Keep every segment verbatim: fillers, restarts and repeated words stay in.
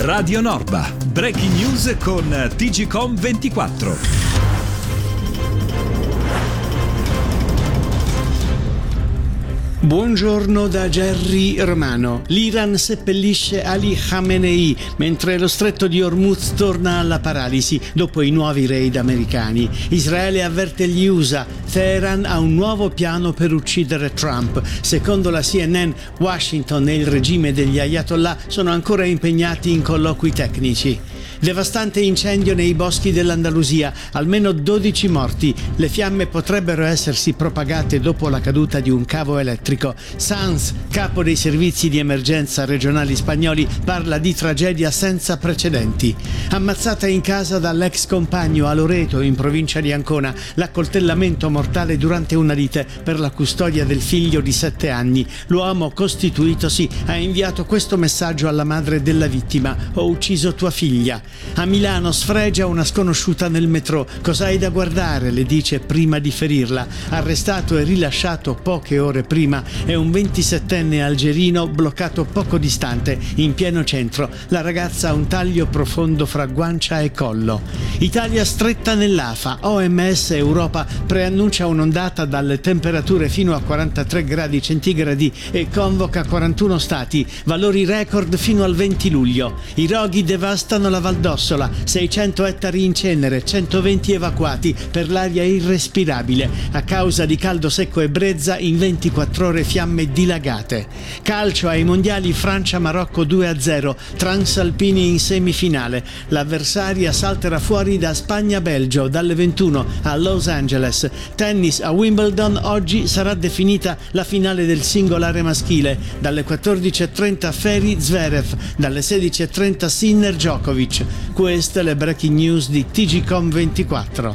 Radio Norba, breaking news con T G C O M ventiquattro. Buongiorno da Gerry Romano. L'Iran seppellisce Ali Khamenei mentre lo stretto di Hormuz torna alla paralisi dopo i nuovi raid americani. Israele avverte gli U S A. Teheran ha un nuovo piano per uccidere Trump. Secondo la C N N, Washington e il regime degli Ayatollah sono ancora impegnati in colloqui tecnici. Devastante incendio nei boschi dell'Andalusia, almeno dodici morti. Le fiamme potrebbero essersi propagate dopo la caduta di un cavo elettrico. Sanz, capo dei servizi di emergenza regionali spagnoli, parla di tragedia senza precedenti. Ammazzata in casa dall'ex compagno a Loreto, in provincia di Ancona, l'accoltellamento mortale durante una lite per la custodia del figlio di sette anni. L'uomo, costituitosi, ha inviato questo messaggio alla madre della vittima: "Ho ucciso tua figlia". A Milano sfregia una sconosciuta nel metro. "Cos'hai da guardare?" le dice prima di ferirla. Arrestato e rilasciato poche ore prima è un ventisettenne algerino bloccato poco distante, in pieno centro. La ragazza ha un taglio profondo fra guancia e collo. Italia stretta nell'A F A. O M S Europa preannuncia un'ondata dalle temperature fino a quarantatré gradi centigradi e convoca quarantuno stati, valori record fino al venti luglio. I roghi devastano la Val d'Ossola, seicento ettari in cenere, centoventi evacuati per l'aria irrespirabile. A causa di caldo secco e brezza, in ventiquattro ore fiamme dilagate. Calcio ai mondiali, Francia-Marocco due a zero, transalpini in semifinale. L'avversaria salterà fuori da Spagna-Belgio dalle ventuno a Los Angeles. Tennis a Wimbledon, oggi sarà definita la finale del singolare maschile. Dalle quattordici e trenta Ferry Zverev, dalle sedici e trenta Sinner Djokovic. Queste le breaking news di T G C O M ventiquattro.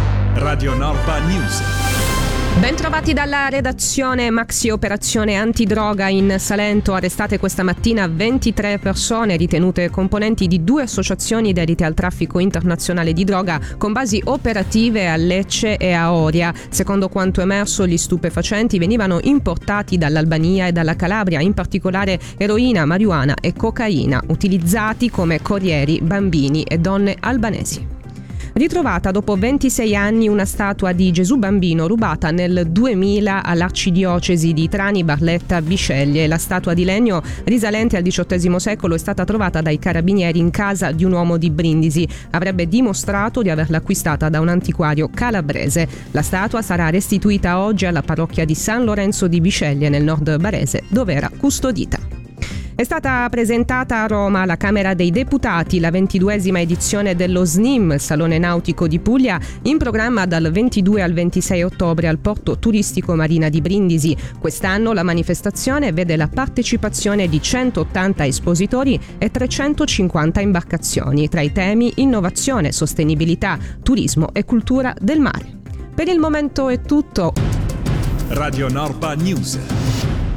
Radio Norba News. Bentrovati dalla redazione. Maxi operazione antidroga in Salento. Arrestate questa mattina ventitré persone ritenute componenti di due associazioni dedite al traffico internazionale di droga con basi operative a Lecce e a Oria. Secondo quanto emerso, gli stupefacenti venivano importati dall'Albania e dalla Calabria, in particolare eroina, marijuana e cocaina, utilizzati come corrieri bambini e donne albanesi. Ritrovata dopo ventisei anni una statua di Gesù Bambino rubata nel duemila all'arcidiocesi di Trani Barletta Bisceglie. La statua di legno, risalente al diciottesimo secolo, è stata trovata dai carabinieri in casa di un uomo di Brindisi. Avrebbe dimostrato di averla acquistata da un antiquario calabrese. La statua sarà restituita oggi alla parrocchia di San Lorenzo di Bisceglie, nel nord barese, dove era custodita. È stata presentata a Roma alla Camera dei Deputati la ventiduesima edizione dello S N I M, Salone Nautico di Puglia, in programma dal ventidue al ventisei ottobre al Porto Turistico Marina di Brindisi. Quest'anno la manifestazione vede la partecipazione di centottanta espositori e trecentocinquanta imbarcazioni, tra i temi innovazione, sostenibilità, turismo e cultura del mare. Per il momento è tutto. Radio Norba News.